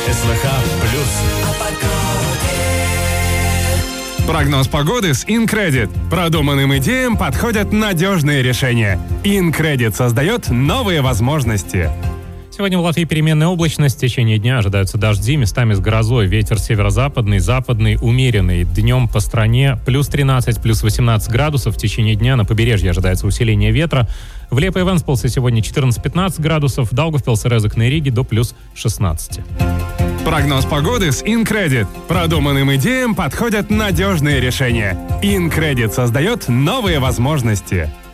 СВХ плюс. Прогноз погоды с InCredit. Продуманным идеям подходят надежные решения. InCredit создает новые возможности. Сегодня в Латвии переменная облачность. В течение дня ожидаются дожди, местами с грозой. Ветер северо-западный, западный, умеренный. Днем по стране плюс 13, плюс 18 градусов. В течение дня на побережье ожидается усиление ветра. В Лепе и Венспилсе сегодня 14-15 градусов. Даугавпилс и Резекне и Риге до плюс 16. Прогноз погоды с InCredit. Продуманным идеям подходят надежные решения. InCredit создает новые возможности.